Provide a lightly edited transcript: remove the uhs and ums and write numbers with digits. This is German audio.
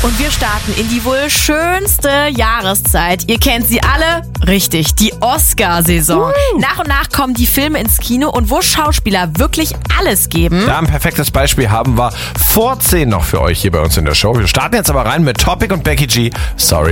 Und wir starten in die wohl schönste Jahreszeit. Ihr kennt sie alle? Richtig, die Oscar-Saison. Nach und nach kommen die Filme ins Kino und wo Schauspieler wirklich alles geben. Ja, ein perfektes Beispiel haben wir vor 10 noch für euch hier bei uns in der Show. Wir starten jetzt aber rein mit Topic und Becky G. Sorry.